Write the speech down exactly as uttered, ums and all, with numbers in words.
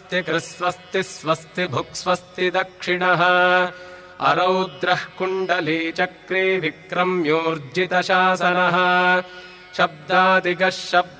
स्वस्ति कृस्वस्ति स्वस्ति भुक्स्वस्ति दक्षिणः अरौद्रः कुण्डली चक्रे विक्रम्योर्जितशासनः शब्दादिगः शब्द